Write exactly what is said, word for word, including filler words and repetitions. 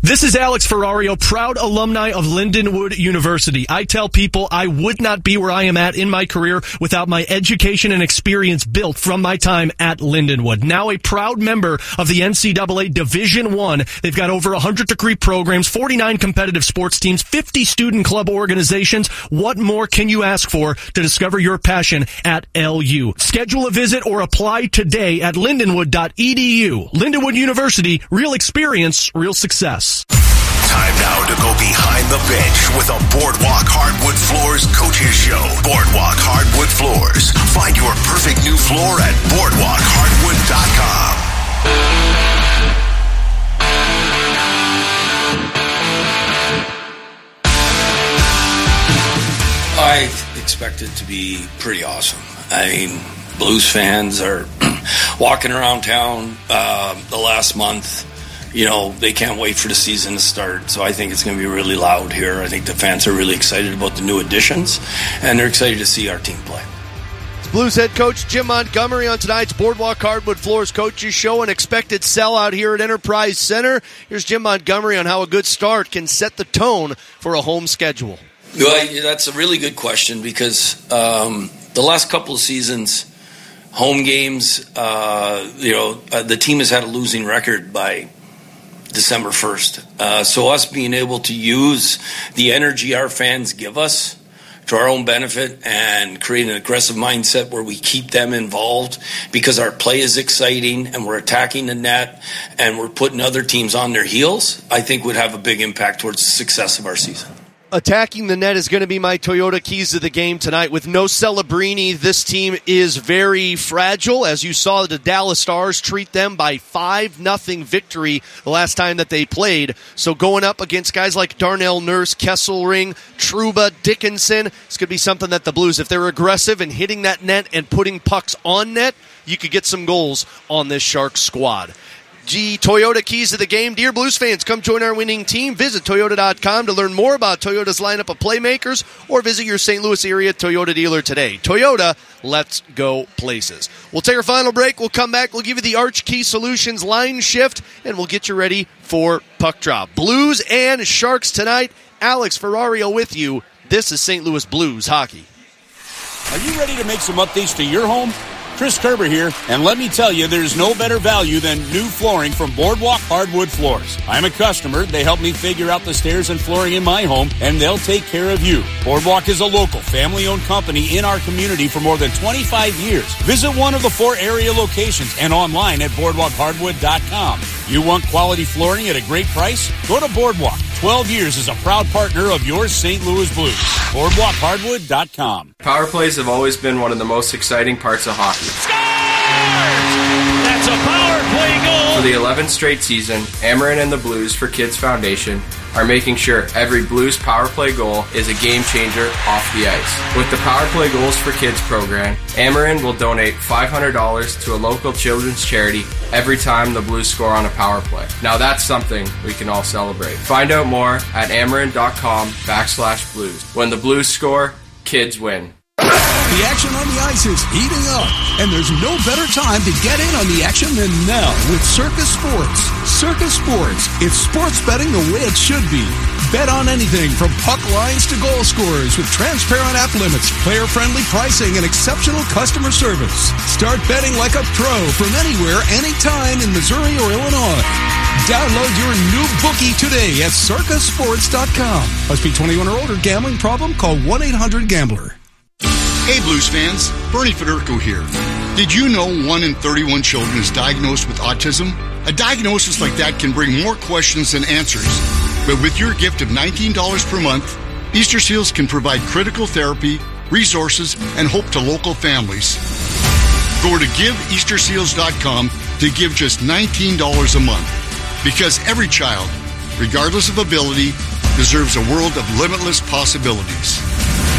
This is Alex Ferrario, proud alumni of Lindenwood University. I tell people I would not be where I am at in my career without my education and experience built from my time at Lindenwood. Now a proud member of the N C double A Division One. They've got over one hundred degree programs, forty-nine competitive sports teams, fifty student club organizations. What more can you ask for to discover your passion at L U? Schedule a visit or apply today at lindenwood dot e d u. Lindenwood University, real experience, real success. Time now to go behind the bench with a Boardwalk Hardwood Floors Coaches Show. Boardwalk Hardwood Floors. Find your perfect new floor at boardwalk hardwood dot com. I expect it to be pretty awesome. I mean, Blues fans are walking around town uh, the last month. You know, they can't wait for the season to start, so I think it's going to be really loud here. I think the fans are really excited about the new additions, and they're excited to see our team play. Blues head coach Jim Montgomery on tonight's Boardwalk Hardwood Floors Coaches Show. An expected sellout here at Enterprise Center. Here's Jim Montgomery on how a good start can set the tone for a home schedule. Well, that's a really good question because um, the last couple of seasons, home games, uh, you know, uh, the team has had a losing record by December first. Uh, so us being able to use the energy our fans give us to our own benefit and create an aggressive mindset where we keep them involved because our play is exciting and we're attacking the net and we're putting other teams on their heels, I think would have a big impact towards the success of our season. Attacking the net is going to be my Toyota keys to the game tonight. With no Celebrini, this team is very fragile. As you saw the Dallas Stars treat them by five nothing victory the last time that they played. So going up against guys like Darnell Nurse, Kesselring, Trouba, Dickinson, it's going to be something that the Blues, if they're aggressive and hitting that net and putting pucks on net, you could get some goals on this Sharks squad. G Toyota keys to the game. Dear Blues fans, come join our winning team. Visit Toyota dot com to learn more about Toyota's lineup of playmakers or visit your Saint Louis area Toyota dealer today. Toyota, let's go places. We'll take our final break. We'll come back. We'll give you the Arch Key Solutions line shift, and we'll get you ready for puck drop. Blues and Sharks tonight. Alex Ferrario with you. This is Saint Louis Blues hockey. Are you ready to make some updates to your home? Chris Kerber here, and let me tell you, there's no better value than new flooring from Boardwalk Hardwood Floors. I'm a customer. They help me figure out the stairs and flooring in my home, and they'll take care of you. Boardwalk is a local, family-owned company in our community for more than twenty-five years. Visit one of the four area locations and online at boardwalk hardwood dot com. You want quality flooring at a great price? Go to Boardwalk. twelve years as a proud partner of your Saint Louis Blues. boardwalk hardwood dot com. Power plays have always been one of the most exciting parts of hockey. Scores! That's a power play goal! For the eleventh straight season, Ameren and the Blues for Kids Foundation are making sure every Blues power play goal is a game changer off the ice. With the Power Play Goals for Kids program, Ameren will donate five hundred dollars to a local children's charity every time the Blues score on a power play. Now that's something we can all celebrate. Find out more at ameren.com backslash blues. When the Blues score, kids win. The action on the ice is heating up, and there's no better time to get in on the action than now with Circus Sports. Circus Sports, it's sports betting the way it should be. Bet on anything from puck lines to goal scorers with transparent app limits, player-friendly pricing, and exceptional customer service. Start betting like a pro from anywhere, anytime in Missouri or Illinois. Download your new bookie today at circus sports dot com. Must be twenty-one or older. Gambling problem? Call one eight hundred gambler. Hey Blues fans, Bernie Federico here. Did you know one in thirty-one children is diagnosed with autism? A diagnosis like that can bring more questions than answers. But with your gift of nineteen dollars per month, Easter Seals can provide critical therapy, resources, and hope to local families. Go to give easter seals dot com to give just nineteen dollars a month. Because every child, regardless of ability, deserves a world of limitless possibilities.